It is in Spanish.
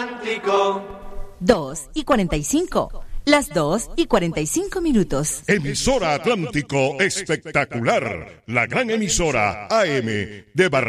Atlántico. 2:45. Las 2:45. Emisora Atlántico Espectacular. La gran emisora AM de Barranquilla.